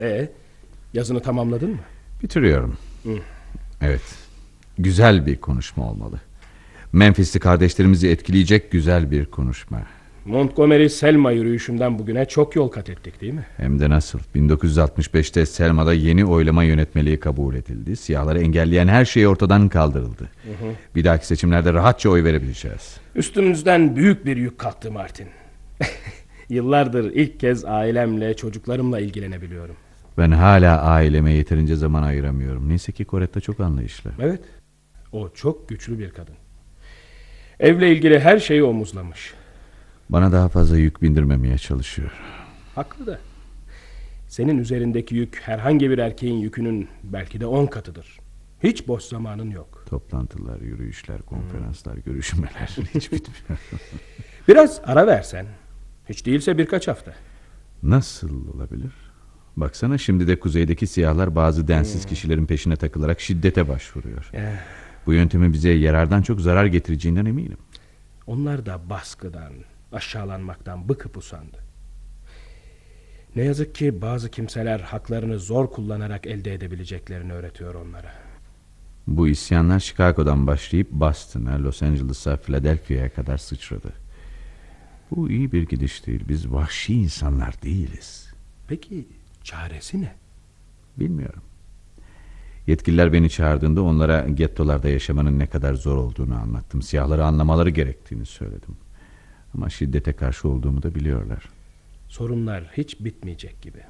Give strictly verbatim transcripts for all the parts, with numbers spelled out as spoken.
E, yazını tamamladın mı? Bitiriyorum. Hı. Evet. Güzel bir konuşma olmalı. Memphis'li kardeşlerimizi etkileyecek güzel bir konuşma. Montgomery Selma yürüyüşünden bugüne çok yol kat ettik değil mi? Hem de nasıl. bin dokuz yüz altmış beşte Selma'da yeni oylama yönetmeliği kabul edildi. Siyahları engelleyen her şey ortadan kaldırıldı. Hı hı. Bir dahaki seçimlerde rahatça oy verebileceğiz. Üstümüzden büyük bir yük kalktı Martin. Yıllardır ilk kez ailemle, çocuklarımla ilgilenebiliyorum. Ben hala aileme yeterince zaman ayıramıyorum. Neyse ki Coretta çok anlayışlı. Evet. O çok güçlü bir kadın. Evle ilgili her şeyi omuzlamış. Bana daha fazla yük bindirmemeye çalışıyor. Haklı da. Senin üzerindeki yük herhangi bir erkeğin yükünün belki de on katıdır. Hiç boş zamanın yok. Toplantılar, yürüyüşler, konferanslar, hmm. görüşmeler hiç bitmiyor. Biraz ara versen. Hiç değilse birkaç hafta. Nasıl olabilir? Baksana şimdi de kuzeydeki siyahlar bazı densiz hmm. kişilerin peşine takılarak şiddete başvuruyor. Eh. Bu yöntemi bize yarardan çok zarar getireceğinden eminim. Onlar da baskıdan, aşağılanmaktan bıkıp usandı. Ne yazık ki bazı kimseler haklarını zor kullanarak elde edebileceklerini öğretiyor onlara. Bu isyanlar Chicago'dan başlayıp Boston'a, Los Angeles'a, Philadelphia'ya kadar sıçradı. Bu iyi bir gidiş değil. Biz vahşi insanlar değiliz. Peki çaresi ne? Bilmiyorum. Yetkililer beni çağırdığında onlara gettolarda yaşamanın ne kadar zor olduğunu anlattım. Siyahları anlamaları gerektiğini söyledim. Ama şiddete karşı olduğumu da biliyorlar. Sorunlar hiç bitmeyecek gibi.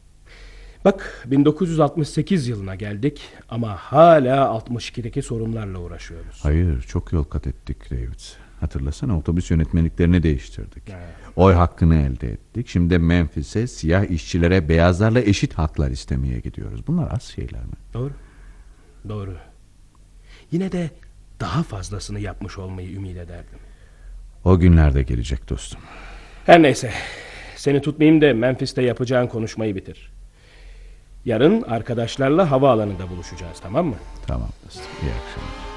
Bak, bin dokuz yüz altmış sekiz yılına geldik ama hala altmış ikideki sorunlarla uğraşıyoruz. Hayır, çok yol kat ettik David. Hatırlasana, otobüs yönetmeliklerini değiştirdik. Evet. Oy hakkını elde ettik. Şimdi de Memphis'e siyah işçilere beyazlarla eşit haklar istemeye gidiyoruz. Bunlar az şeyler mi? Doğru. Doğru. Yine de daha fazlasını yapmış olmayı ümit ederdim. O günler de gelecek dostum. Her neyse. Seni tutmayayım da Memphis'te yapacağın konuşmayı bitir. Yarın arkadaşlarla havaalanında buluşacağız, tamam mı? Tamam dostum. İyi akşamlar.